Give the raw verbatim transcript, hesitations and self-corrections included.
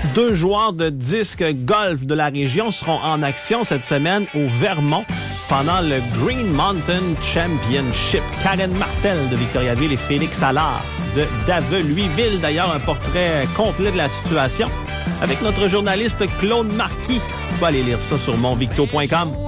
Deux joueurs de disque golf de la région seront en action cette semaine au Vermont pendant le Green Mountain Championship. Karen Martel de Victoriaville et Félix Allard de Daveluiville. D'ailleurs, un portrait complet de la situation avec notre journaliste Claude Marquis. Vous pouvez aller lire ça sur mon victo point com.